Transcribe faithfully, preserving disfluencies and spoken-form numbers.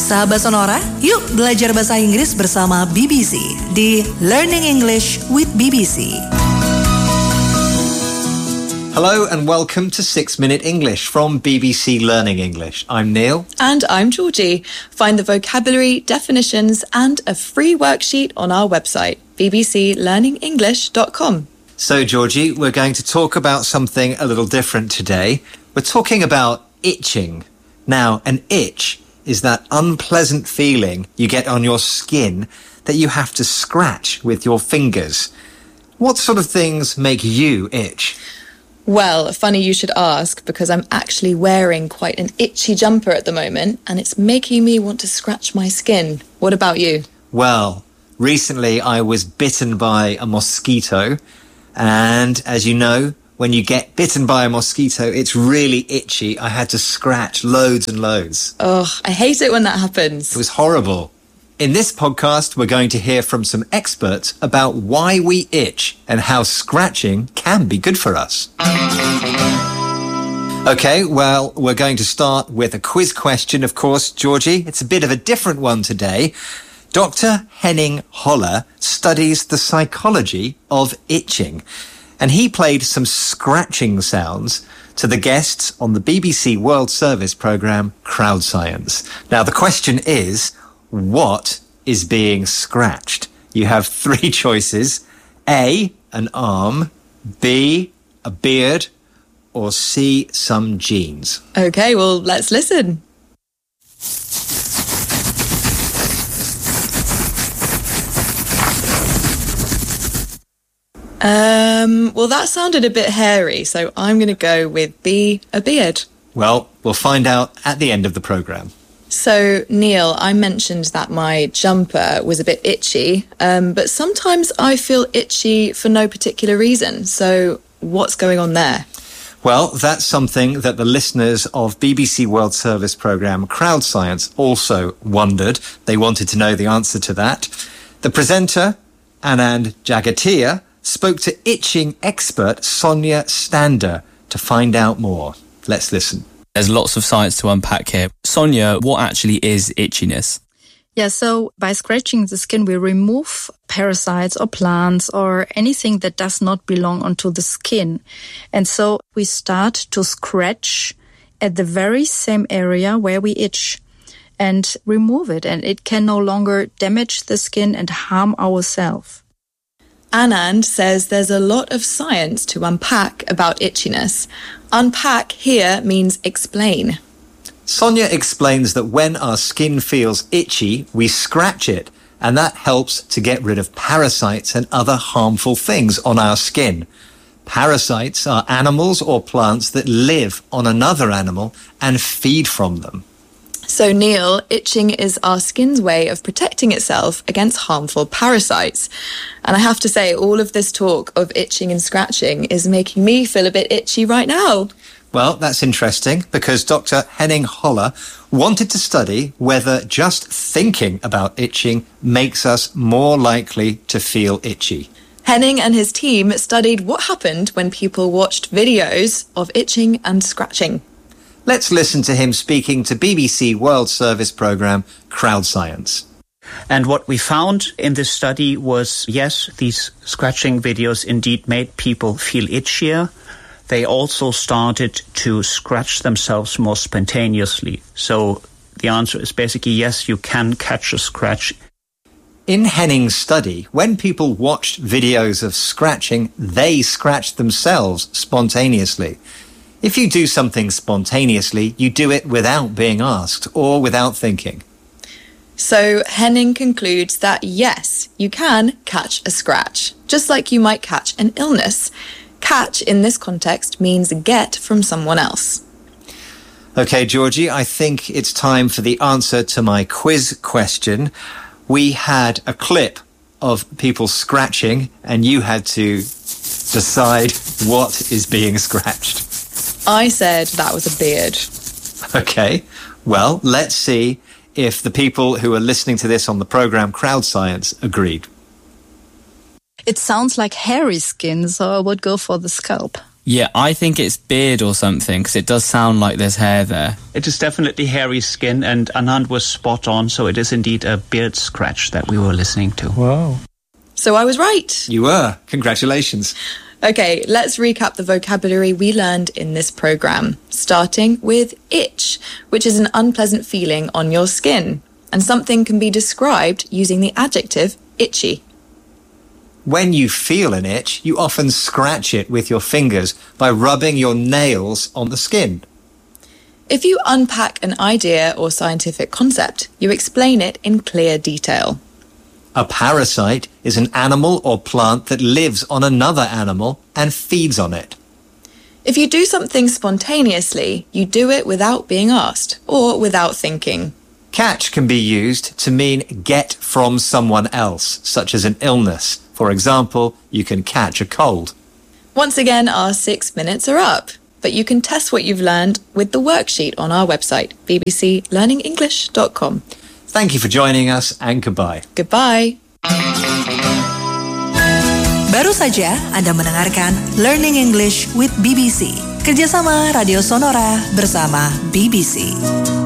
Sahabat Sonora, yuk belajar bahasa Inggris bersama B B C di Learning English with B B C. Hello and welcome to six minute English from B B C Learning English. I'm Neil. And I'm Georgie. Find the vocabulary, definitions and a free worksheet on our website, b b c learning english dot com. So, Georgie, we're going to talk about something a little different today. We're talking about itching. Now, an itch is that unpleasant feeling you get on your skin that you have to scratch with your fingers. What sort of things make you itch? Well, funny you should ask, because I'm actually wearing quite an itchy jumper at the moment, and it's making me want to scratch my skin. What about you? Well, recently I was bitten by a mosquito, and as you know, when you get bitten by a mosquito, it's really itchy. I had to scratch loads and loads. Oh, I hate it when that happens. It was horrible. In this podcast, we're going to hear from some experts about why we itch and how scratching can be good for us. Okay, well, we're going to start with a quiz question, of course, Georgie. It's a bit of a different one today. Doctor Henning Holler studies the psychology of itching, and he played some scratching sounds to the guests on the B B C World Service programme Crowd Science. Now, the question is, what is being scratched? You have three choices. A, an arm, B, a beard, or C, some jeans. Okay, well, let's listen. Um, well, that sounded a bit hairy, so I'm going to go with B, a beard. Well, we'll find out at the end of the programme. So, Neil, I mentioned that my jumper was a bit itchy, um, but sometimes I feel itchy for no particular reason. So, what's going on there? Well, that's something that the listeners of B B C World Service programme Crowd Science also wondered. They wanted to know the answer to that. The presenter, Anand Jagatia, spoke to itching expert Sonia Stander to find out more. Let's listen. There's lots of science to unpack here. Sonia, what actually is itchiness? Yeah, so by scratching the skin, we remove parasites or plants or anything that does not belong onto the skin. And so we start to scratch at the very same area where we itch and remove it. And it can no longer damage the skin and harm ourselves. Anand says there's a lot of science to unpack about itchiness. Unpack here means explain. Sonia explains that when our skin feels itchy, we scratch it, and that helps to get rid of parasites and other harmful things on our skin. Parasites are animals or plants that live on another animal and feed from them. So, Neil, itching is our skin's way of protecting itself against harmful parasites. And I have to say, all of this talk of itching and scratching is making me feel a bit itchy right now. Well, that's interesting because Doctor Henning Holler wanted to study whether just thinking about itching makes us more likely to feel itchy. Henning and his team studied what happened when people watched videos of itching and scratching. Let's listen to him speaking to B B C World Service programme Crowd Science. And what we found in this study was, yes, these scratching videos indeed made people feel itchier. They also started to scratch themselves more spontaneously. So the answer is basically yes, you can catch a scratch. In Henning's study, when people watched videos of scratching, they scratched themselves spontaneously. If you do something spontaneously, you do it without being asked or without thinking. So Henning concludes that yes, you can catch a scratch, just like you might catch an illness. Catch in this context means get from someone else. Okay, Georgie, I think it's time for the answer to my quiz question. We had a clip of people scratching and you had to decide what is being scratched. I said that was a beard. Okay, well, let's see if the people who are listening to this on the programme Crowd Science agreed. It sounds like hairy skin, so I would go for the scalp. Yeah, I think it's beard or something, because it does sound like there's hair there. It is definitely hairy skin, and Anand was spot on, so it is indeed a beard scratch that we were listening to. Wow. So I was right. You were. Congratulations. Okay, let's recap the vocabulary we learned in this program, starting with itch, which is an unpleasant feeling on your skin, and something can be described using the adjective itchy. When you feel an itch, you often scratch it with your fingers by rubbing your nails on the skin. If you unpack an idea or scientific concept, you explain it in clear detail. A parasite is an animal or plant that lives on another animal and feeds on it. If you do something spontaneously, you do it without being asked or without thinking. Catch can be used to mean get from someone else, such as an illness. For example, you can catch a cold. Once again, our six minutes are up, but you can test what you've learned with the worksheet on our website, b b c learning english dot com. Thank you for joining us and goodbye. Goodbye. Baru saja Anda mendengarkan Learning English with B B C, kerjasama Radio Sonora bersama B B C.